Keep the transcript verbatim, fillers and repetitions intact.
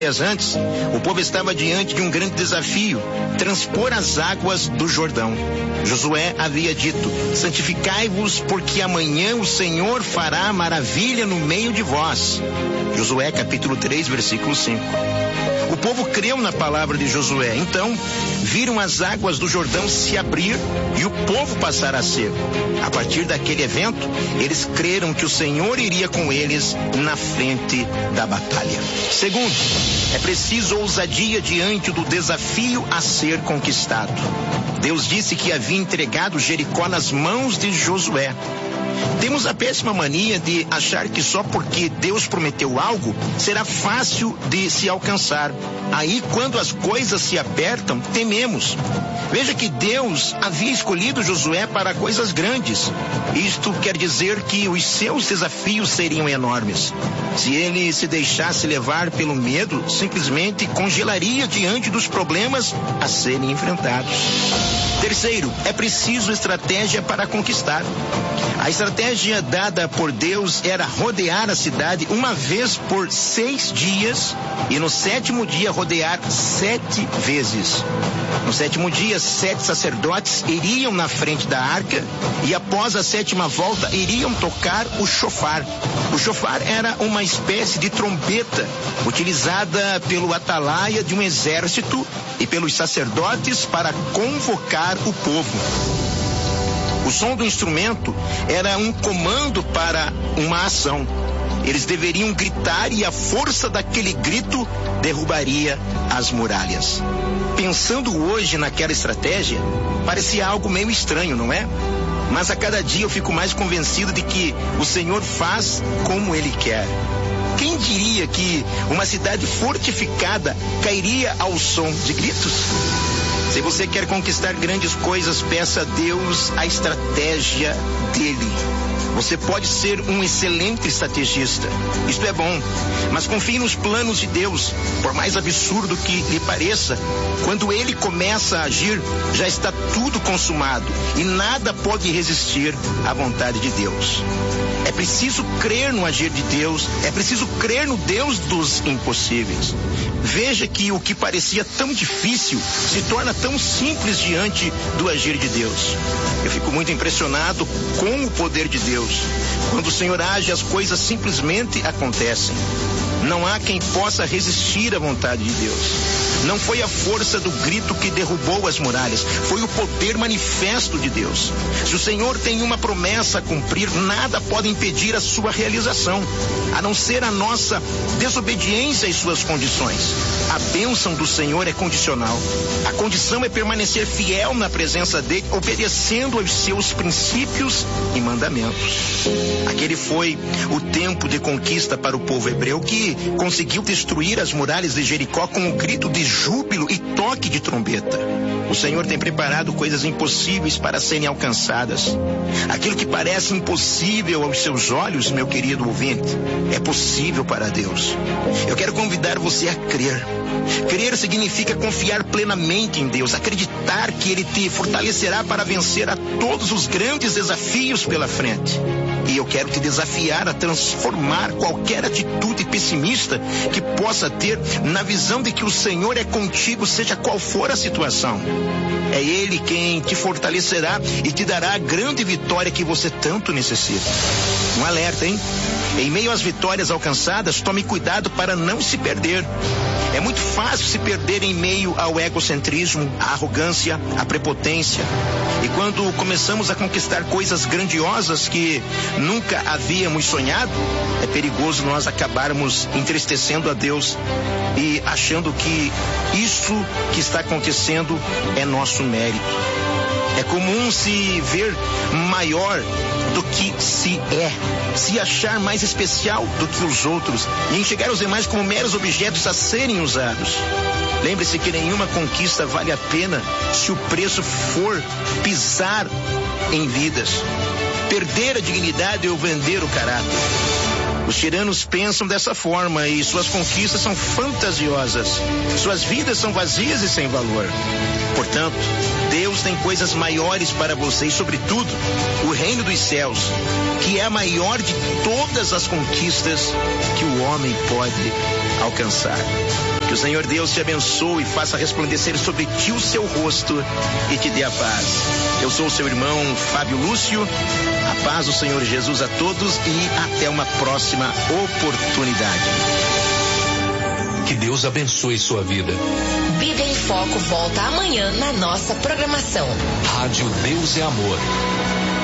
Antes, o povo estava diante de um grande desafio: transpor as águas do Jordão. Josué havia dito: santificai-vos, porque amanhã o Senhor fará maravilha no meio de vós. Josué capítulo três, versículo cinco. O povo creu na palavra de Josué, então viram as águas do Jordão se abrir e o povo passar a seco. A partir daquele evento, eles creram que o Senhor iria com eles na frente da batalha. Segundo, é preciso ousadia diante do desafio a ser conquistado. Deus disse que havia entregado Jericó nas mãos de Josué. Temos a péssima mania de achar que só porque Deus prometeu algo, será fácil de se alcançar. Aí, quando as coisas se apertam, tememos. Veja que Deus havia escolhido Josué para coisas grandes. Isto quer dizer que os seus desafios seriam enormes. Se ele se deixasse levar pelo medo, simplesmente congelaria diante dos problemas a serem enfrentados. Terceiro, é preciso estratégia para conquistar. A estratégia dada por Deus era rodear a cidade uma vez por seis dias e no sétimo dia rodear sete vezes. No sétimo dia, sete sacerdotes iriam na frente da arca e após a sétima volta iriam tocar o chofar. O chofar era uma espécie de trombeta utilizada pelo atalaia de um exército e pelos sacerdotes para convocar o povo. O som do instrumento era um comando para uma ação. Eles deveriam gritar e a força daquele grito derrubaria as muralhas. Pensando hoje naquela estratégia, parecia algo meio estranho, não é? Mas a cada dia eu fico mais convencido de que o Senhor faz como Ele quer. Quem diria que uma cidade fortificada cairia ao som de gritos? Se você quer conquistar grandes coisas, peça a Deus a estratégia dele. Você pode ser um excelente estrategista. Isto é bom, mas confie nos planos de Deus. Por mais absurdo que lhe pareça, quando ele começa a agir, já está tudo consumado e nada pode resistir à vontade de Deus. É preciso crer no agir de Deus, é preciso crer no Deus dos impossíveis. Veja que o que parecia tão difícil se torna tão simples diante do agir de Deus. Eu fico muito impressionado com o poder de Deus. Quando o Senhor age, as coisas simplesmente acontecem. Não há quem possa resistir à vontade de Deus. Não foi a força do grito que derrubou as muralhas, foi o poder manifesto de Deus. Se o Senhor tem uma promessa a cumprir, nada pode impedir a sua realização, a não ser a nossa desobediência às suas condições. A bênção do Senhor é condicional. A condição é permanecer fiel na presença dele, obedecendo aos seus princípios e mandamentos. Aquele foi o tempo de conquista para o povo hebreu, que conseguiu destruir as muralhas de Jericó com um grito de júbilo e toque de trombeta. O Senhor tem preparado coisas impossíveis para serem alcançadas. Aquilo que parece impossível aos seus olhos, meu querido ouvinte, é possível para Deus. Eu quero convidar você a crer. Crer significa confiar plenamente em Deus, acreditar que Ele te fortalecerá para vencer a todos os grandes desafios pela frente. E eu quero te desafiar a transformar qualquer atitude pessimista que possa ter na visão de que o Senhor é contigo, seja qual for a situação. É Ele quem te fortalecerá e te dará a grande vitória que você tanto necessita. Um alerta, hein? Em meio às vitórias alcançadas, tome cuidado para não se perder. É muito fácil se perder em meio ao egocentrismo, à arrogância, à prepotência. E quando começamos a conquistar coisas grandiosas que nunca havíamos sonhado, é perigoso nós acabarmos entristecendo a Deus e achando que isso que está acontecendo é nosso mérito. É comum se ver maior do que se é, se achar mais especial do que os outros e enxergar os demais como meros objetos a serem usados. Lembre-se que nenhuma conquista vale a pena se o preço for pisar em vidas, perder a dignidade ou vender o caráter. Os tiranos pensam dessa forma e suas conquistas são fantasiosas. Suas vidas são vazias e sem valor. Portanto, Deus tem coisas maiores para você e, sobretudo, o reino dos céus, que é a maior de todas as conquistas que o homem pode alcançar. Que o Senhor Deus te abençoe e faça resplandecer sobre ti o seu rosto e te dê a paz. Eu sou o seu irmão Fábio Lúcio. A paz do Senhor Jesus a todos e até uma próxima oportunidade. Que Deus abençoe sua vida. Bíblia em Foco volta amanhã na nossa programação. Rádio Deus é Amor.